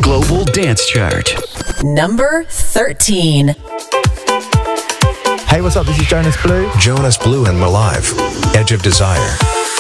Global Dance Chart. Number 13. Hey, what's up? This is Jonas Blue. Jonas Blue and Malive. Edge of Desire.